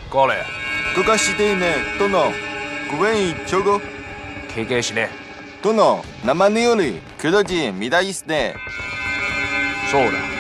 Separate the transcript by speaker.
Speaker 1: 그래.
Speaker 2: 그가시대 있네. 또너 구벤이 저거.
Speaker 1: 개개시네.
Speaker 2: 또너 남한의 요리 그러지 미다 있네.
Speaker 1: 소라.